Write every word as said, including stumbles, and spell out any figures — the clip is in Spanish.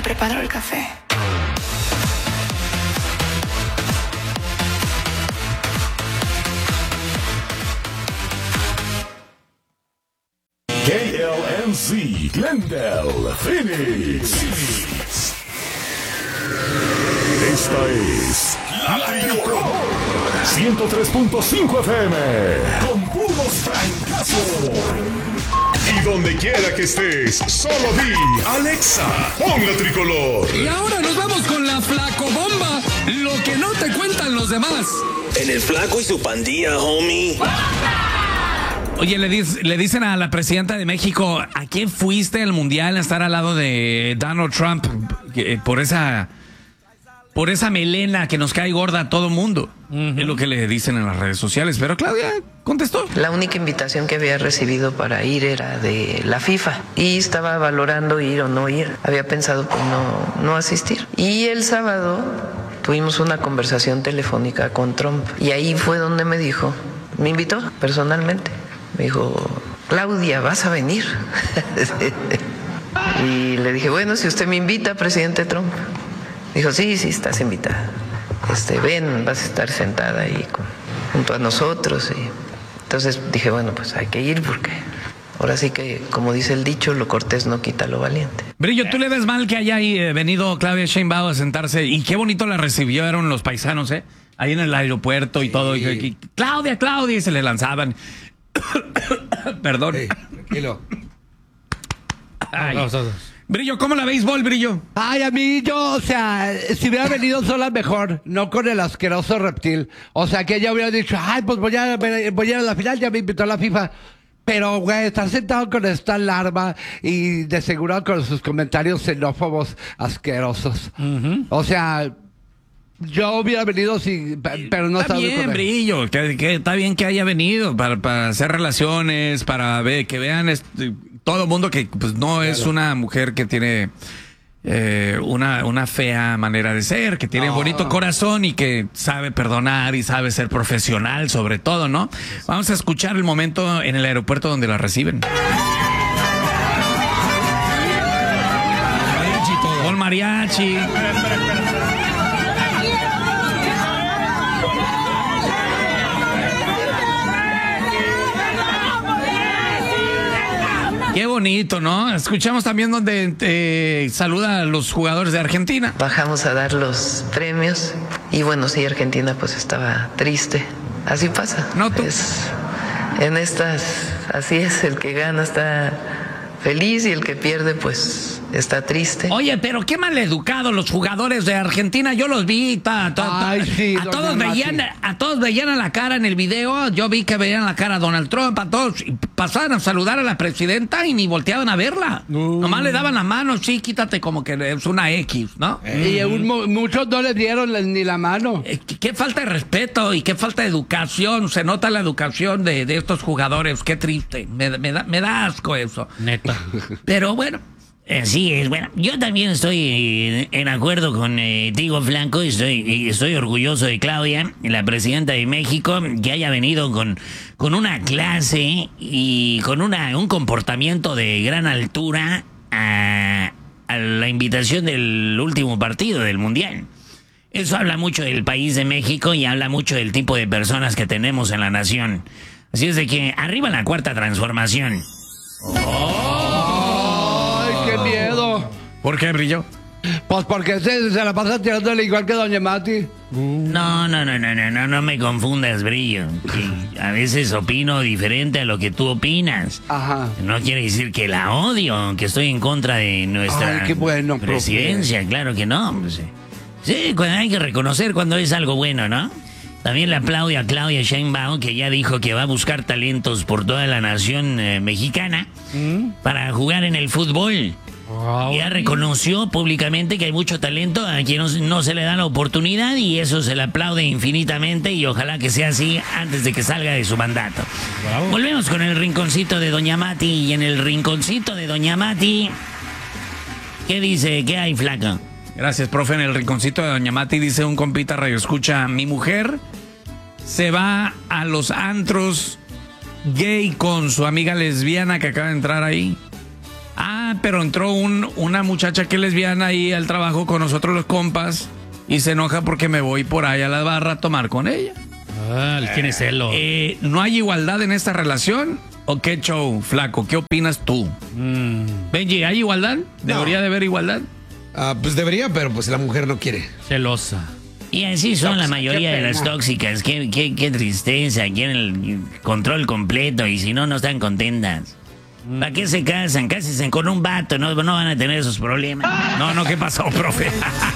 me preparo el café. K L M C, Glendale, Phoenix. Esta es La Tricolor ciento tres punto cinco F M, con puros francazos. Y donde quiera que estés, solo di Alexa, pon La Tricolor. Y ahora nos vamos con la Flacobomba, lo que no te cuentan los demás. En el Flaco y su pandilla, homie. Oye, le, dic- le dicen a la presidenta de México, ¿a quién fuiste al mundial a estar al lado de Donald Trump? Que, eh, por esa por esa melena que nos cae gorda a todo mundo. Uh-huh. Es lo que le dicen en las redes sociales. Pero Claudia contestó. La única invitación que había recibido para ir era de la FIFA y estaba valorando ir o no ir. Había pensado pues no, no asistir. Y el sábado tuvimos una conversación telefónica con Trump y ahí fue donde me dijo, me invitó personalmente. Me dijo, Claudia, ¿vas a venir? Y le dije, bueno, si usted me invita, presidente Trump. Dijo, sí, sí, estás invitada. Este, ven, vas a estar sentada ahí con, junto a nosotros. Y entonces dije, bueno, pues hay que ir porque ahora sí que, como dice el dicho, lo cortés no quita lo valiente. Brillo, ¿tú le ves mal que haya eh, venido Claudia Sheinbaum a sentarse? Y qué bonito la recibieron los paisanos, ¿eh? Ahí en el aeropuerto y sí. todo. Y, y, Claudia, Claudia, y se le lanzaban. Perdón. Hey, tranquilo. Ay. Vamos, vamos. Brillo, ¿cómo la béisbol, Brillo? Ay, a mí yo, o sea, si hubiera venido sola mejor, no con el asqueroso reptil. O sea, que ella hubiera dicho, ay, pues voy a, voy a ir a la final, ya me invitó a la FIFA. Pero, güey, estar sentado con esta larva y de seguro con sus comentarios xenófobos asquerosos. Uh-huh. O sea, yo hubiera venido sin, pero no está bien, Brillo, que, que está bien que haya venido para, para hacer relaciones, para ver, que vean este, todo el mundo que pues no claro. es una mujer que tiene eh, una, una fea manera de ser, que tiene oh. bonito corazón y que sabe perdonar y sabe ser profesional sobre todo, ¿no? Vamos a escuchar el momento en el aeropuerto donde la reciben. Mariachi todo. Con mariachi. Qué bonito, ¿no? Escuchamos también donde eh, saluda a los jugadores de Argentina. Bajamos a dar los premios y bueno, sí, Argentina pues estaba triste. Así pasa. No, tú. Es, en estas, así es, el que gana está feliz y el que pierde pues está triste. Oye, pero qué maleducados los jugadores de Argentina. Yo los vi, ta, ta, ta, Ay, sí, a todos veían, a todos veían a la cara en el video. Yo vi que veían la cara a Donald Trump, a todos y pasaban a saludar a la presidenta y ni volteaban a verla. Uh. Nomás le daban la mano, sí, quítate como que es una X, ¿no? Eh. Y un, muchos no le dieron ni la mano. Eh, qué falta de respeto y qué falta de educación. Se nota la educación de, de estos jugadores. Qué triste. Me, me, da, me da asco eso. Neta. Pero bueno. Así es, bueno, yo también estoy en acuerdo con eh, Tigo Flanco y estoy, estoy orgulloso de Claudia, la presidenta de México, que haya venido con, con una clase y con una, un comportamiento de gran altura a, a la invitación del último partido del Mundial. Eso habla mucho del país de México y habla mucho del tipo de personas que tenemos en la nación. Así es de que arriba la cuarta transformación. ¡Oh! ¡Qué miedo! ¿Por qué, Brillo? Pues porque se, se la pasa tirándole igual que Doña Mati. No, no, no, no, no, no, no me confundas, Brillo. Que a veces opino diferente a lo que tú opinas. Ajá. No quiere decir que la odio, que estoy en contra de nuestra Ay, qué bueno, presidencia, profe. Claro que no. Pues, sí, hay que reconocer cuando es algo bueno, ¿no? También le aplaudo a Claudia Sheinbaum, que ya dijo que va a buscar talentos por toda la nación eh, mexicana ¿Mm? para jugar en el fútbol. Wow. Ya reconoció públicamente que hay mucho talento a quien no, no se le da la oportunidad y eso se le aplaude infinitamente y ojalá que sea así antes de que salga de su mandato. Wow. Volvemos con el rinconcito de Doña Mati y en el rinconcito de Doña Mati, ¿qué dice? ¿Qué hay, flaca? Gracias, profe. En el rinconcito de Doña Mati dice un compita radio escucha, mi mujer se va a los antros gay con su amiga lesbiana que acaba de entrar ahí. Ah, Ah, pero entró un, una muchacha que es lesbiana ahí al trabajo con nosotros los compas y se enoja porque me voy por ahí a la barra a tomar con ella. Ah, él tiene celo. Eh, ¿No hay igualdad en esta relación? ¿O qué show, flaco? ¿Qué opinas tú? Mm, Benji, ¿hay igualdad? ¿Debería de haber igualdad? Ah, pues debería, pero pues la mujer no quiere. celosa. Y así son la Tóxica, mayoría qué de las pena. tóxicas. Qué, qué, qué tristeza. Quieren el control completo y si no, no están contentas. ¿Para qué se casan? Cásense con un vato, no, no van a tener esos problemas. No, no, ¿qué pasó, profe?